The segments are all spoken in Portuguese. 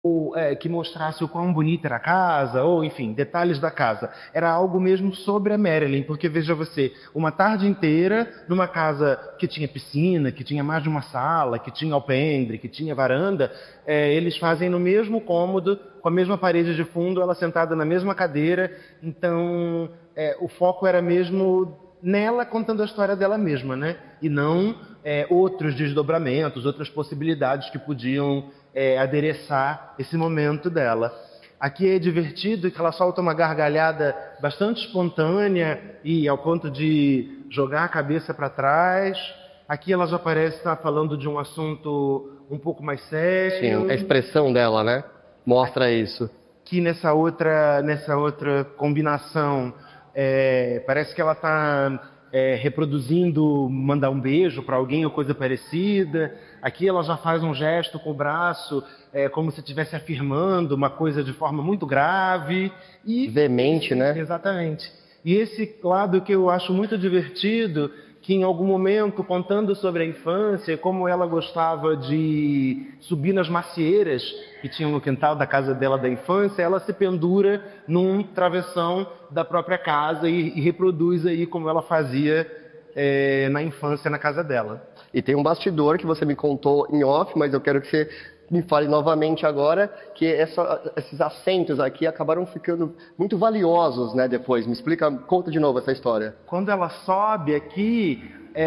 ou que mostrasse o quão bonita era a casa, ou enfim, detalhes da casa. Era algo mesmo sobre a Marilyn, porque veja você, uma tarde inteira numa casa que tinha piscina, que tinha mais de uma sala, que tinha alpendre, que tinha varanda, eles fazem no mesmo cômodo, com a mesma parede de fundo, ela sentada na mesma cadeira, então o foco era mesmo nela contando a história dela mesma, né? E não outros desdobramentos, outras possibilidades que podiam adereçar esse momento dela. Aqui é divertido que ela solta uma gargalhada bastante espontânea e ao ponto de jogar a cabeça para trás. Aqui ela já parece estar falando de um assunto um pouco mais sério. Sim, a expressão dela, né? Mostra isso. Aqui nessa outra combinação, parece que ela está reproduzindo mandar um beijo para alguém ou coisa parecida. Aqui ela já faz um gesto com o braço, como se estivesse afirmando uma coisa de forma muito grave. E veemente, né? exatamente. E esse lado que eu acho muito divertido, que em algum momento, contando sobre a infância, como ela gostava de subir nas macieiras que tinham no quintal da casa dela da infância, ela se pendura num travessão da própria casa e reproduz aí como ela fazia na infância na casa dela. E tem um bastidor que você me contou em off, mas eu quero que você me fale novamente agora, que esses assentos aqui acabaram ficando muito valiosos, né, depois. Me explica, conta de novo essa história. Quando ela sobe aqui,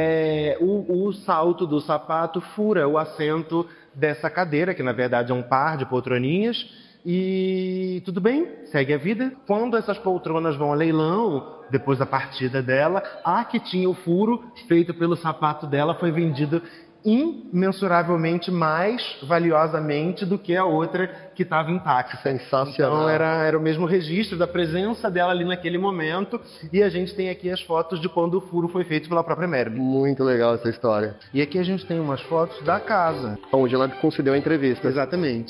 o salto do sapato fura o assento dessa cadeira, que na verdade é um par de poltroninhas, e tudo bem, segue a vida. Quando essas poltronas vão a leilão, depois da partida dela, a que tinha o furo feito pelo sapato dela foi vendido imensuravelmente mais valiosamente do que a outra que estava intacta. Sensacional. Então era o mesmo registro da presença dela ali naquele momento, e a gente tem aqui as fotos de quando o furo foi feito pela própria Marilyn. Muito legal essa história. E aqui a gente tem umas fotos da casa. Onde ela concedeu a entrevista. Exatamente.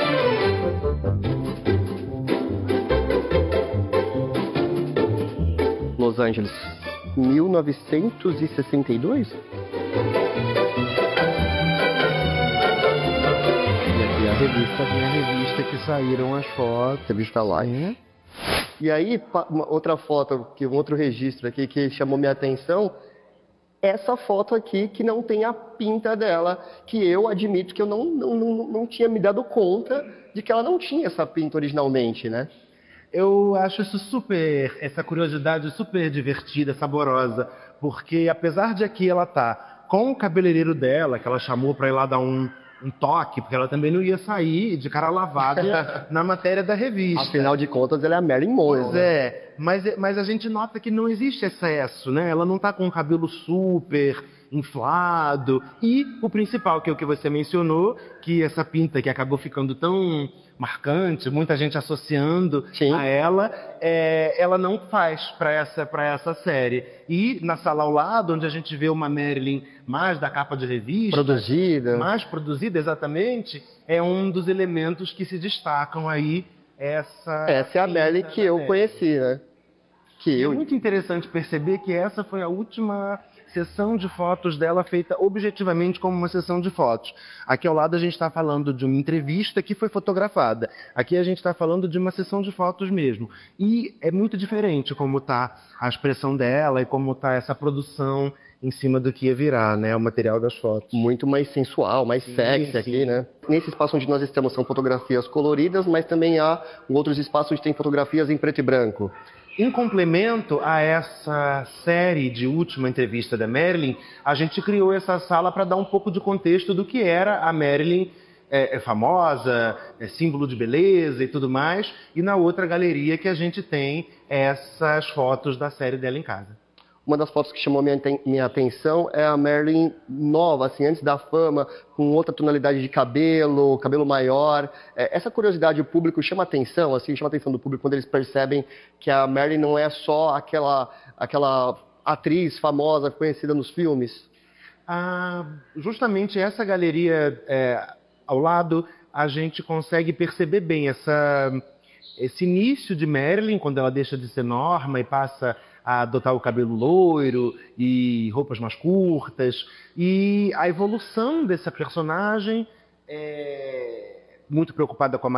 Los Angeles, 1962? Tem a revista que saíram as fotos. Revista Live, né? E aí, outra foto, um outro registro aqui que chamou minha atenção, essa foto aqui que não tem a pinta dela, que eu admito que eu não tinha me dado conta de que ela não tinha essa pinta originalmente, né? Eu acho essa curiosidade super divertida, saborosa, porque apesar de aqui ela tá com o cabeleireiro dela, que ela chamou para ir lá dar um toque, porque ela também não ia sair de cara lavada na matéria da revista. Afinal de contas, ela é a Marilyn Monroe. Pois é, mas a gente nota que não existe excesso, né? Ela não está com o cabelo super inflado. E o principal, que é o que você mencionou, que essa pinta que acabou ficando tão marcante, muita gente associando Sim. a ela, ela não faz para essa série. E na sala ao lado, onde a gente vê uma Marilyn mais da capa de revista, mais produzida, exatamente, é um dos elementos que se destacam aí. Essa é a Marilyn que eu conheci, né? É muito interessante perceber que essa foi a última sessão de fotos dela feita objetivamente como uma sessão de fotos. Aqui ao lado a gente está falando de uma entrevista que foi fotografada. Aqui a gente está falando de uma sessão de fotos mesmo. E é muito diferente como está a expressão dela e como está essa produção em cima do que ia virar, né, o material das fotos. Muito mais sensual, mais sexy aqui, né? Nesse espaço onde nós estamos são fotografias coloridas, mas também há outros espaços onde tem fotografias em preto e branco. Em complemento a essa série de última entrevista da Marilyn, a gente criou essa sala para dar um pouco de contexto do que era a Marilyn famosa, símbolo de beleza e tudo mais. E na outra galeria que a gente tem essas fotos da série dela em casa. Uma das fotos que chamou minha atenção é a Marilyn nova, assim, antes da fama, com outra tonalidade de cabelo maior. Essa curiosidade o público chama atenção, assim, chama a atenção do público quando eles percebem que a Marilyn não é só aquela atriz famosa, conhecida nos filmes. Justamente essa galeria ao lado, a gente consegue perceber bem esse início de Marilyn, quando ela deixa de ser Norma e passa a adotar o cabelo loiro e roupas mais curtas, e a evolução dessa personagem muito preocupada com a